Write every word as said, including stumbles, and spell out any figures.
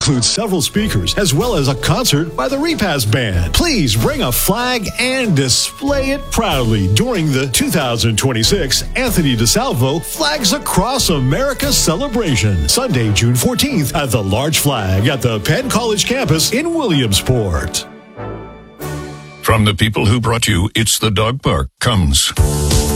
includes several speakers as well as a concert by the Repass Band. Please bring a flag and display it proudly during the two thousand twenty-six Anthony DeSalvo Flags Across America celebration, Sunday, June fourteenth at the Large Flag at the Penn College campus in Williamsport. From the people who brought you It's the Dog Park comes